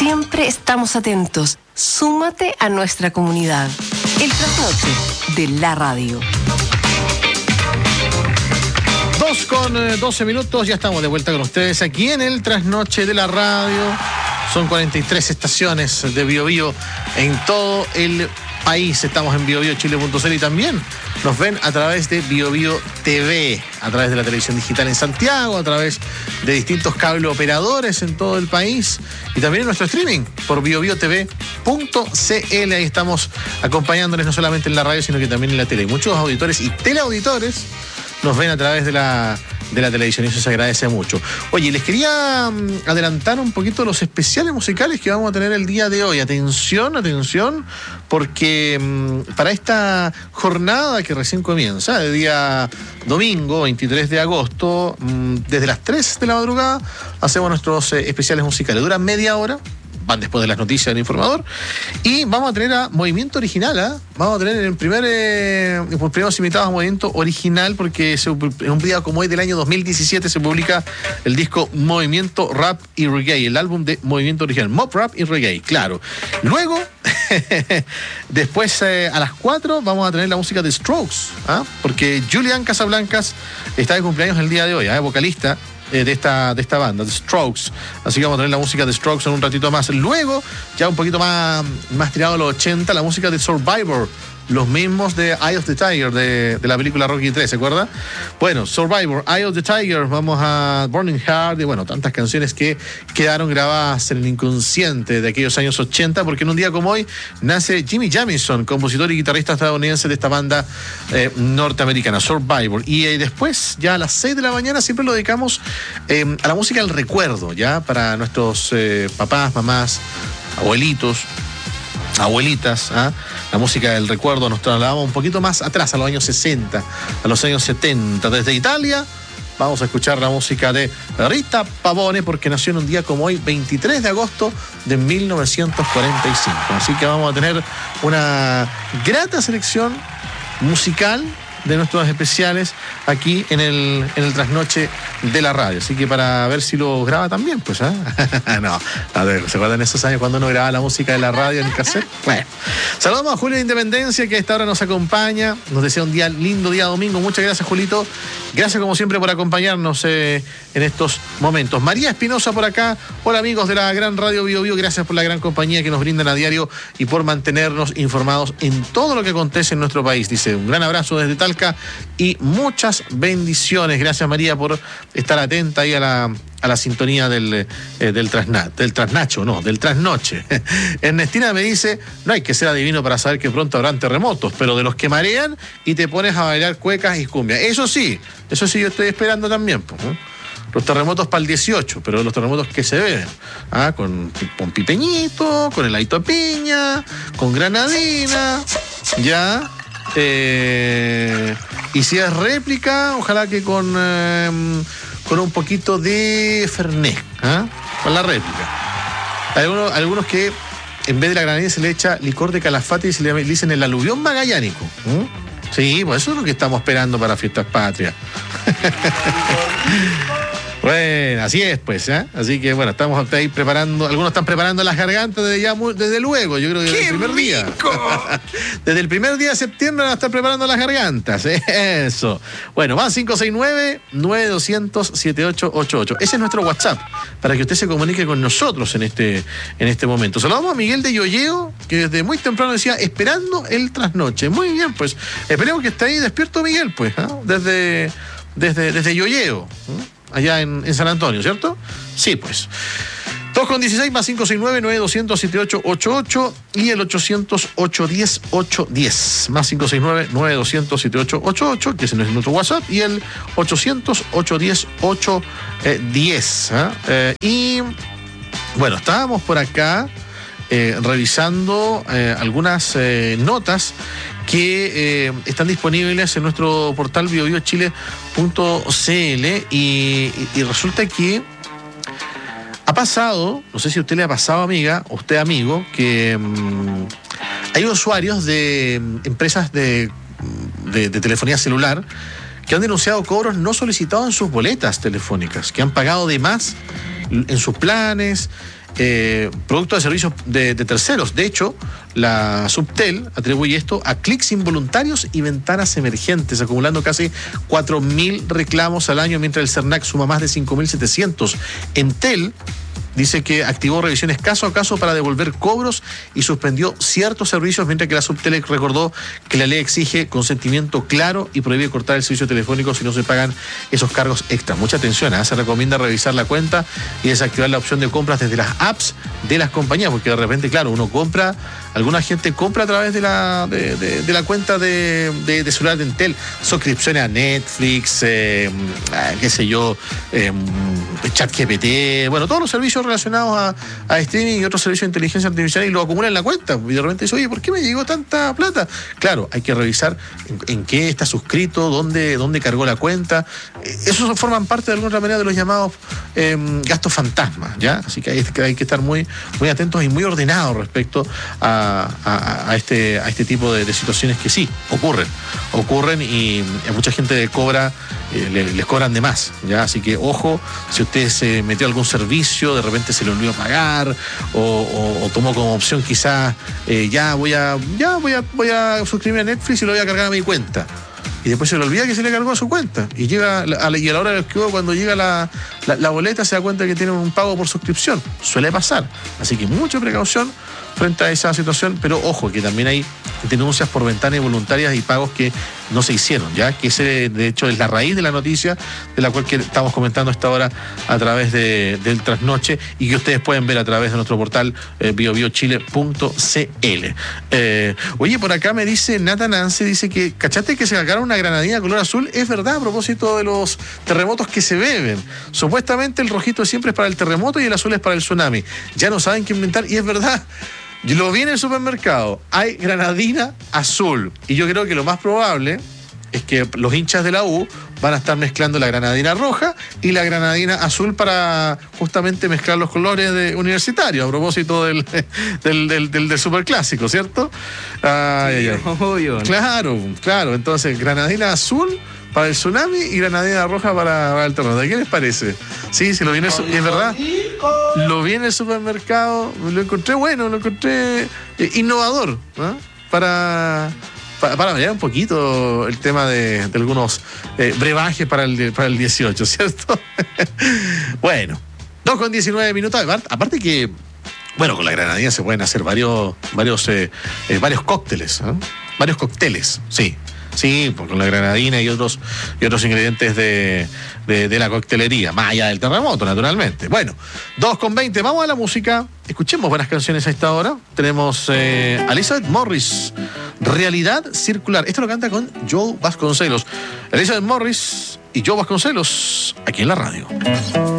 Siempre estamos atentos. Súmate a nuestra comunidad. El trasnoche de la radio. 2:12, ya estamos de vuelta con ustedes aquí en el trasnoche de la radio. Son 43 estaciones de BioBio en todo el país. Estamos en biobiochile.cl y también nos ven a través de BioBio TV, a través de la televisión digital en Santiago, a través de distintos cable operadores en todo el país y también en nuestro streaming por biobiotv.cl. Ahí estamos acompañándoles no solamente en la radio, sino que también en la tele. Muchos auditores y teleauditores nos ven a través de la televisión y eso se agradece mucho. Oye, les quería adelantar un poquito los especiales musicales que vamos a tener el día de hoy. Atención, porque para esta jornada que recién comienza, el día domingo, 23 de agosto, desde las 3 de la madrugada, hacemos nuestros especiales musicales. Duran media hora. Van después de las noticias del informador. Y vamos a tener a Movimiento Original, ¿eh? Vamos a tener el primeros invitados a Movimiento Original, porque en un día como hoy del año 2017 se publica el disco Movimiento Rap y Reggae, el álbum de Movimiento Original, Mob Rap y Reggae, claro. Luego, después a las 4 vamos a tener la música de Strokes, ¿eh? Porque Julian Casablancas está de cumpleaños el día de hoy, vocalista de esta banda, The Strokes. Así que vamos a tener la música de Strokes en un ratito más. Luego, ya un poquito más tirado a los 80, la música de Survivor. Los mismos de Eye of the Tiger, de la película Rocky 3, ¿se acuerda? Bueno, Survivor, Eye of the Tiger, vamos a Burning Heart, y bueno, tantas canciones que quedaron grabadas en el inconsciente de aquellos años 80, porque en un día como hoy nace Jimmy Jamison, compositor y guitarrista estadounidense de esta banda norteamericana, Survivor. Y después, ya a las 6 de la mañana, siempre lo dedicamos a la música del recuerdo, ya, para nuestros papás, mamás, abuelitos, abuelitas, la música del recuerdo. Nos trasladamos un poquito más atrás, a los años 60, a los años 70. Desde Italia vamos a escuchar la música de Rita Pavone, porque nació en un día como hoy, 23 de agosto de 1945. Así que vamos a tener una grata selección musical de nuestros especiales aquí en el trasnoche de la radio. Así que para ver si lo graba también, pues, no, a ver, ¿se acuerdan esos años cuando uno grababa la música de la radio en el cassette? Bueno, saludamos a Julio de Independencia, que a esta hora nos acompaña, nos desea un lindo día domingo. Muchas gracias, Julito. Gracias como siempre por acompañarnos en estos momentos. María Espinosa por acá. Hola, amigos de la gran radio BioBio, gracias por la gran compañía que nos brindan a diario y por mantenernos informados en todo lo que acontece en nuestro país. Dice, un gran abrazo desde Talca y muchas bendiciones. Gracias, María, por estar atenta ahí a la sintonía del trasnoche. Ernestina me dice, no hay que ser adivino para saber que pronto habrán terremotos, pero de los que marean y te pones a bailar cuecas y cumbia. Eso sí yo estoy esperando también, pues, los terremotos para el 18, pero los terremotos que se ven, con pipeñito, con heladito de piña, con granadina, ya. Y si es réplica, ojalá que con un poquito de Fernet, con la réplica. Algunos que en vez de la granadina se le echa licor de Calafate y se le dicen el aluvión magallánico. Sí, pues eso es lo que estamos esperando para Fiestas Patrias. Bueno, así es, pues, Así que, bueno, estamos ahí preparando, algunos están preparando las gargantas desde luego, yo creo que desde el primer día. Desde el primer día de septiembre van a estar preparando las gargantas, eso. Bueno, más 569-9200-7888. Ese es nuestro WhatsApp, para que usted se comunique con nosotros en este momento. Saludamos a Miguel de Yoyeo, que desde muy temprano decía, esperando el trasnoche. Muy bien, pues, esperemos que esté ahí despierto Miguel, pues, desde Yoyeo, allá en San Antonio, ¿cierto? Sí, pues. 2:16 más 569-9200-7888 y el 800-810-810. Más 569-9200-7888, que ese es nuestro WhatsApp, y el 800-810-810. Y bueno, estábamos por acá revisando algunas notas que están disponibles en nuestro portal biobiochile.cl y resulta que ha pasado, no sé si a usted le ha pasado, amiga, o usted, amigo, que hay usuarios de empresas de telefonía celular que han denunciado cobros no solicitados en sus boletas telefónicas, que han pagado de más en sus planes, producto de servicios de terceros. De hecho, la Subtel atribuye esto a clics involuntarios y ventanas emergentes, acumulando casi 4.000 reclamos al año, mientras el CERNAC suma más de 5.700. Entel dice que activó revisiones caso a caso para devolver cobros y suspendió ciertos servicios, mientras que la Subtel recordó que la ley exige consentimiento claro y prohíbe cortar el servicio telefónico si no se pagan esos cargos extra. Mucha atención, se recomienda revisar la cuenta y desactivar la opción de compras desde las apps de las compañías, porque de repente, claro, uno compra, alguna gente compra a través de la cuenta de celular de Entel, suscripciones a Netflix, qué sé yo, ChatGPT, bueno, todos los servicios relacionados a streaming y otros servicios de inteligencia artificial, y lo acumulan en la cuenta. Y de repente dice, oye, ¿por qué me llegó tanta plata? Claro, hay que revisar en qué está suscrito, dónde cargó la cuenta. Esos forman parte de alguna manera de los llamados gastos fantasmas, ¿ya? Así que hay que estar muy, muy atentos y muy ordenados respecto a este tipo de situaciones que sí ocurren y a mucha gente les cobran de más, ¿ya? Así que ojo, si usted se metió a algún servicio, de repente se le olvidó pagar o tomó como opción quizás voy a suscribirme a Netflix y lo voy a cargar a mi cuenta. Y después se le olvida que se le cargó a su cuenta. Y a la hora de que cuando llega la boleta se da cuenta que tiene un pago por suscripción. Suele pasar. Así que mucha precaución frente a esa situación, pero ojo, que también hay denuncias por ventanas involuntarias y pagos que no se hicieron, ya que ese de hecho es la raíz de la noticia de la cual que estamos comentando a esta hora a través del Trasnoche, y que ustedes pueden ver a través de nuestro portal biobiochile.cl. Oye, por acá me dice Nata Nance, dice que ¿cachaste que se sacaron una granadina color azul? Es verdad, a propósito de los terremotos que se beben. Supuestamente el rojito siempre es para el terremoto y el azul es para el tsunami. Ya no saben qué inventar, y es verdad. Yo lo vi en el supermercado, hay granadina azul, y yo creo que lo más probable es que los hinchas de la U van a estar mezclando la granadina roja y la granadina azul para justamente mezclar los colores universitarios, a propósito del superclásico, ¿cierto? Ay. Obvio. Claro, entonces granadina azul para el tsunami y granadina roja para el terremoto. ¿Qué les parece? Sí, lo vi en es verdad. Lo vi en el supermercado, lo encontré bueno, lo encontré innovador, ¿no? Para variar un poquito el tema de algunos brebajes para el 18, ¿cierto? Bueno, 2:19. Aparte que, bueno, con la granadina se pueden hacer varios cócteles, ¿eh? Varios cócteles, sí. Sí, con la granadina y otros ingredientes de la coctelería, más allá del terremoto, naturalmente. Bueno, 2:20, vamos a la música. Escuchemos buenas canciones a esta hora. Tenemos a Elizabeth Morris, Realidad Circular. Esto lo canta con Joe Vasconcelos. Elizabeth Morris y Joe Vasconcelos, aquí en la radio.